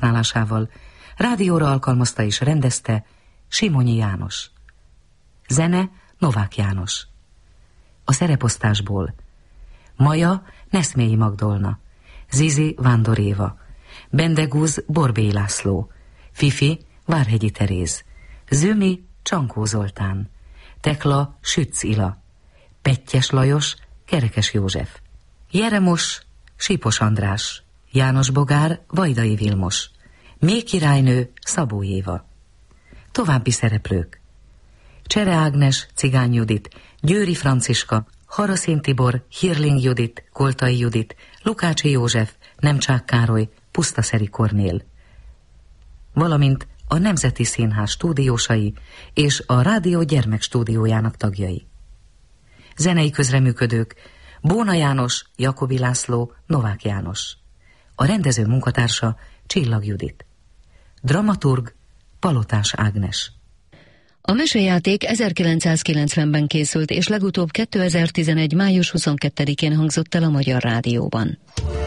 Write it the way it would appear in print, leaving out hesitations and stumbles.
felhasználásával rádióra alkalmazta és rendezte Simonyi János. Zene Novák János. A szereposztásból: Maja Neszmélyi Magdolna, Zizi Vándor Éva, Bendegúz Borbély László, Fifi Várhegyi Teréz, Zümi Csankó Zoltán, Tekla Sütz Ila, Pettyes Lajos Kerekes József, Jeremos Sipos András, János Bogár Vajdai Vilmos, Méh királynő Szabó Éva. További szereplők: Csere Ágnes Cigány Judit, Győri Franciska, Haraszín Tibor, Hirling Judit, Koltai Judit, Lukácsi József, Nemcsák Károly, Pusztaszeri Kornél, valamint a Nemzeti Színház stúdiósai és a Rádió gyermekstúdiójának tagjai. Zenei közreműködők: Bóna János, Jakobi László, Novák János. A rendező munkatársa Csillag Judit. Dramaturg Palotás Ágnes. A mesejáték 1990-ben készült, és legutóbb 2011. május 22-én hangzott el a Magyar Rádióban.